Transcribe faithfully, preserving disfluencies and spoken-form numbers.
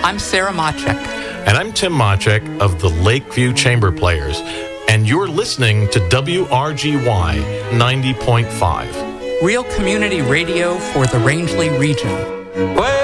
I'm Sarah Machek. And I'm Tim Machek of the Lakeview Chamber Players. And you're listening to W R G Y ninety point five. Real community radio for the Rangeley region. Well,